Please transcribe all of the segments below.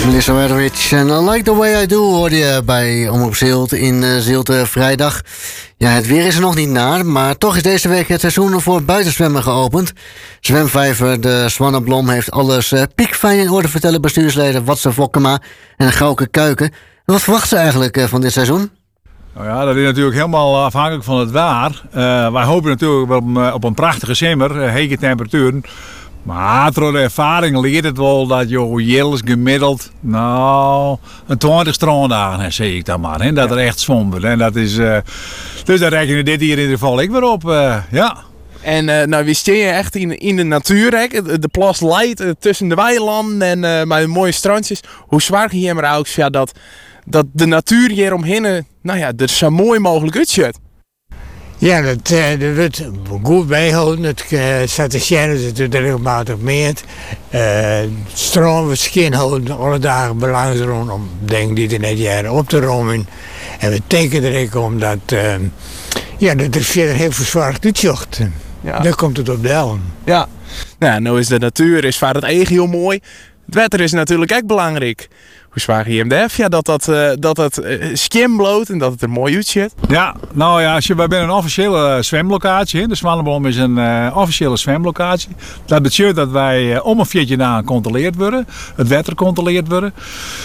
Melissa Etheridge en I Like The Way I Do hoorde je bij Omroep Zilt in Zilte vrijdag. Ja, het weer is er nog niet naar, maar toch is deze week het seizoen voor buitenzwemmen geopend. Zwemvijver De Zwanneblom heeft alles piekfijn in orde, vertellen bestuursleden Watse Fokkema en Gauke Kuiken. Wat verwachten ze eigenlijk van dit seizoen? Nou ja, dat is natuurlijk helemaal afhankelijk van het weer. Wij hopen natuurlijk op een prachtige zomer, hege temperaturen. Maar door de ervaring leert het wel dat je jels gemiddeld, een 20 stroomdagen, zeg ik dan maar. Hè, dat er echt zwommen. En dat is, dus daar rekenen dit hier in ieder geval ik weer op, ja. En we staan je echt in de natuur, hè? De plas leidt tussen de weilanden en met mooie strandjes. Hoe zwaar je maar ook ja, dat de natuur hieromheen, er zo mooi mogelijk uitziet. Ja, dat wordt goed bijhouden. Het statisticien is het regelmatig meet. Het stroom wordt skin houden alle dagen belangrijk om denk dit in het jaar op te romen. En we denken er ook om dat er verder heel verzorgd uitzocht. Ja. Dan komt het op de helm. Ja, nou is de natuur is vaak het eigen heel mooi. Het wetter is natuurlijk ook belangrijk. Hoe zwaar je hem def? Ja, dat het skim bloot en dat het er mooi uitziet. Ja, wij zijn een officiële zwemlocatie. De Zwanneblom is een officiële zwemlocatie. Dat betekent dat wij om een 14 dagen gecontroleerd worden. Het wetter controleerd worden.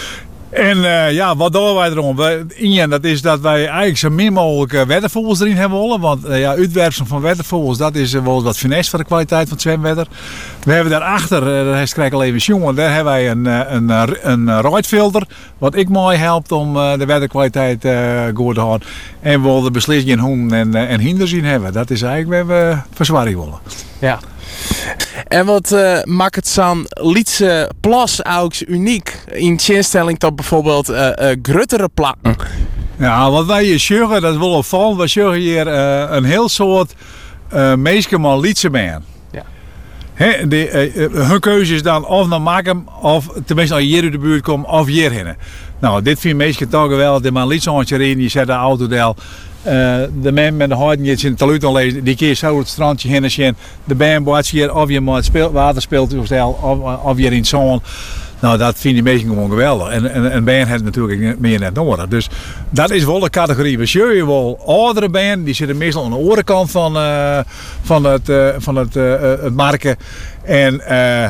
En wat doen wij erom? Dat is dat wij eigenlijk zo min mogelijk wettervogels erin hebben willen. Want uitwerpsel van wettervogels, dat is wel wat finesse voor de kwaliteit van het zwemwetter. We hebben daarachter, dat krijg ik al even jongen, daar hebben wij een ruitfilter. Wat ik mooi helpt om de wetterkwaliteit goed te houden. En we willen de beslissingen hoe en hinder zien hebben. Dat is eigenlijk waar we verzwaring willen. Ja. En wat maakt het zo'n Lietse plas ook uniek in tegenstelling tot bijvoorbeeld gruttere plakken? Ja, wat wij hier zeggen, dat wil opvallen. We zeggen hier een heel soort mensen maar Lietse man. Ja. Hun keuze is dan of naar maken of tenminste als je hier in de buurt komt of hierheen. Nou, dit vind mensen toch wel. De man Lietse erin, die zet de autodel. De man met de houten in de taluut lezen, die keer zo het strandje heen en zien. De band hier of je maar water speelt of je in zon. Nou, dat vinden die mensen gewoon geweldig. En een band heeft natuurlijk meer net nodig. Dus dat is wel de categorie. We zien wel oudere band, die zitten meestal aan de orenkant van het marken. En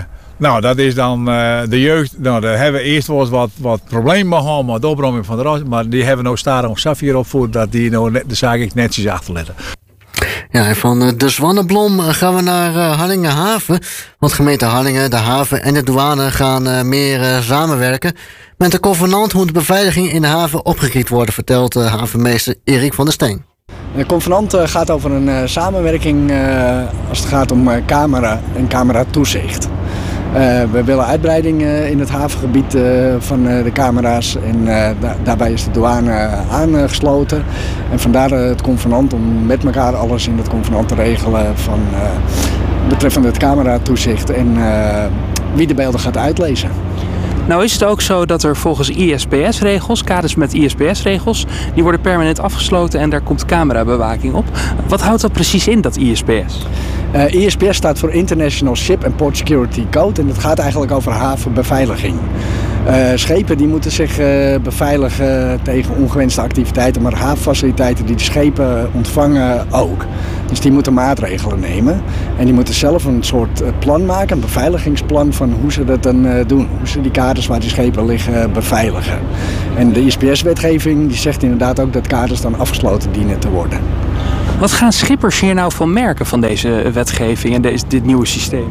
dat is dan de jeugd. Nou, daar hebben we eerst wel eens wat problemen gehad met de opbroming van de ras. Maar die hebben nou staan om Safir opvoerd dat die nou de zaak ik netjes achterletten. Ja, en van De Zwanneblom gaan we naar Harlingenhaven. Want gemeente Harlingen, de haven en de douane gaan meer samenwerken. Met een convenant moet de beveiliging in de haven opgekrikt worden, vertelt havenmeester Erik van der Steen. De convenant gaat over een samenwerking als het gaat om camera en cameratoezicht. We willen uitbreiding in het havengebied van de camera's en daarbij is de douane aangesloten. En vandaar het convenant om met elkaar alles in het convenant te regelen van betreffende het cameratoezicht en wie de beelden gaat uitlezen. Nou is het ook zo dat er volgens ISPS-regels, kaders met ISPS-regels, die worden permanent afgesloten en daar komt camerabewaking op. Wat houdt dat precies in, dat ISPS? ISPS staat voor International Ship and Port Security Code en dat gaat eigenlijk over havenbeveiliging. Schepen die moeten zich beveiligen tegen ongewenste activiteiten, maar havenfaciliteiten die de schepen ontvangen ook. Dus die moeten maatregelen nemen en die moeten zelf een soort plan maken, een beveiligingsplan van hoe ze dat dan doen. Hoe ze die kaders waar die schepen liggen beveiligen. En de ISPS-wetgeving die zegt inderdaad ook dat kaders dan afgesloten dienen te worden. Wat gaan schippers hier nou van merken van deze wetgeving en dit nieuwe systeem?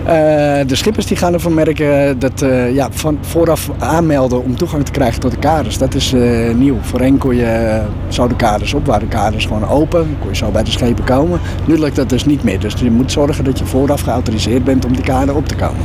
De schippers die gaan ervan merken dat van vooraf aanmelden om toegang te krijgen tot de kaders. Dat is nieuw. Voorheen kon je zo de kaders op, waren de kaders gewoon open. Kon je zo bij de schepen komen. Nu lukt dat dus niet meer. Dus je moet zorgen dat je vooraf geautoriseerd bent om die kader op te komen.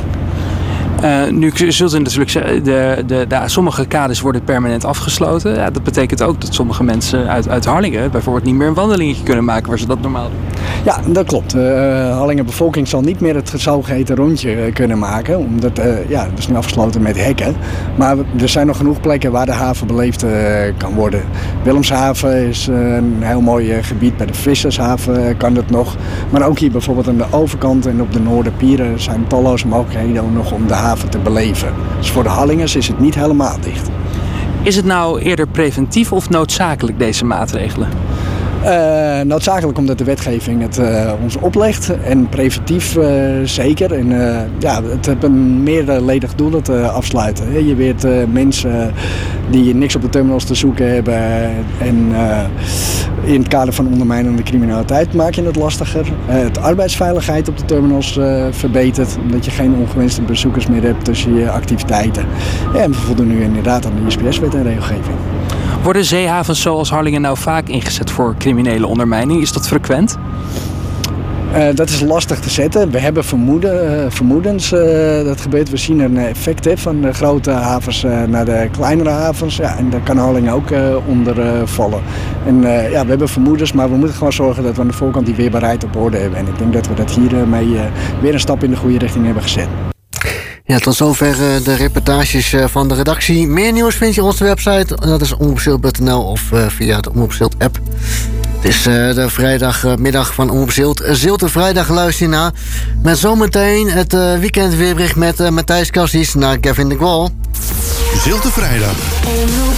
Nu zult u natuurlijk zeggen, sommige kaders worden permanent afgesloten. Ja, dat betekent ook dat sommige mensen uit Harlingen bijvoorbeeld niet meer een wandelingetje kunnen maken waar ze dat normaal doen. Ja, dat klopt. Harlingen bevolking zal niet meer het zogeheten rondje kunnen maken. Omdat dat is nu afgesloten met hekken. Maar er zijn nog genoeg plekken waar de haven beleefd kan worden. Willemshaven is een heel mooi gebied. Bij de Vissershaven kan dat nog. Maar ook hier bijvoorbeeld aan de overkant en op de Noorderpieren zijn talloze mogelijkheden nog om de haven haven te beleven. Dus voor de Harlingers is het niet helemaal dicht. Is het nou eerder preventief of noodzakelijk, deze maatregelen? Noodzakelijk omdat de wetgeving het ons oplegt en preventief zeker. En het heeft een meerledig doel, het afsluiten. Je weet mensen die niks op de terminals te zoeken hebben en in het kader van ondermijnende criminaliteit maak je het lastiger. Het arbeidsveiligheid op de terminals verbetert omdat je geen ongewenste bezoekers meer hebt tussen je activiteiten. En we voldoen nu inderdaad aan de ISPS-wet en regelgeving. Worden zeehavens zoals Harlingen nou vaak ingezet voor criminele ondermijning? Is dat frequent? Dat is lastig te zetten. We hebben vermoedens dat gebeurt. We zien een effect van de grote havens naar de kleinere havens. Ja, en daar kan Harlingen ook onder vallen. En we hebben vermoedens, maar we moeten gewoon zorgen dat we aan de voorkant die weerbaarheid op orde hebben. En ik denk dat we dat hiermee weer een stap in de goede richting hebben gezet. Ja, tot zover de reportages van de redactie. Meer nieuws vind je op onze website. Dat is omroepzilt.nl of via de Omroep Zilt app. Het is de vrijdagmiddag van Omroep Zilt. Zilte Vrijdag luister je na. Met zometeen het weekendweerbericht met Matthijs Kassies naar Gavin de Gwal. Zilte Vrijdag.